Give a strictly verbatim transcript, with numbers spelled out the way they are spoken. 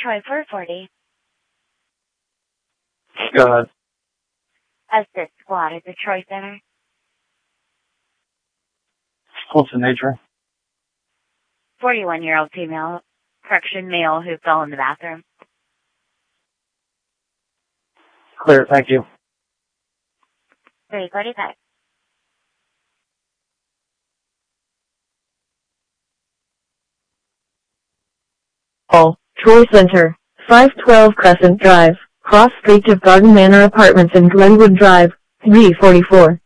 Troy four forty. Go ahead. Assist squad at the Troy Center. What's the nature? forty-one-year-old female, correction male who fell in the bathroom. Clear, thank you. three forty-five. All, Troy Center, five twelve Crescent Drive, cross street of Garden Manor Apartments in Glenwood Drive, three forty-four.